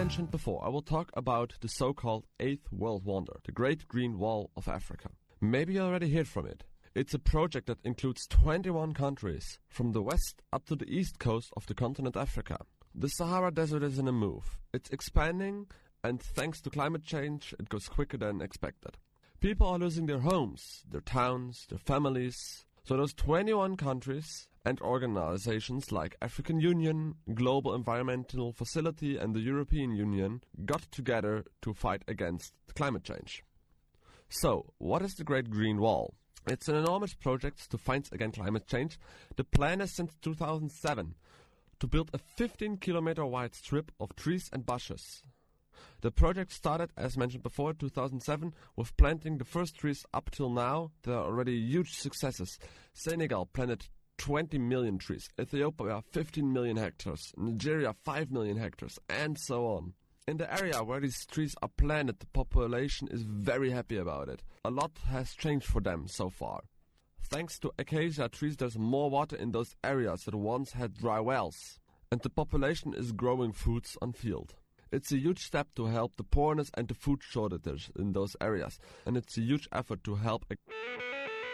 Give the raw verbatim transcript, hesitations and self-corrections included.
mentioned before, I will talk about the so-called Eighth World Wonder, the Great Green Wall of Africa. Maybe you already heard from it. It's a project that includes twenty-one countries, from the west up to the east coast of the continent Africa. The Sahara Desert is in a move. It's expanding, and thanks to climate change, it goes quicker than expected. People are losing their homes, their towns, their families. So those twenty-one countries and organizations like African Union, Global Environmental Facility and the European Union got together to fight against climate change. So, what is the Great Green Wall? It's an enormous project to fight against climate change. The plan is since two thousand seven to build a fifteen kilometer wide strip of trees and bushes. The project started, as mentioned before, two thousand seven, with planting the first trees. Up till now, there are already huge successes. Senegal planted twenty million trees, Ethiopia fifteen million hectares, Nigeria five million hectares, and so on. In the area where these trees are planted, the population is very happy about it. A lot has changed for them so far. Thanks to acacia trees, there's more water in those areas that once had dry wells, and the population is growing foods on field. It's a huge step to help the poorness and the food shortages in those areas, and it's a huge effort to help.